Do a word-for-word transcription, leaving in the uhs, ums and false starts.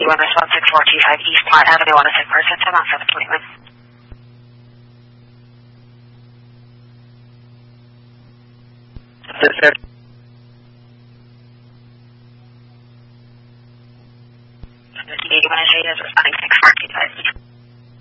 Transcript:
one response six four two five East Platte Avenue on a sick person, ten on seven twenty-one. This is The D one is responding six four two five.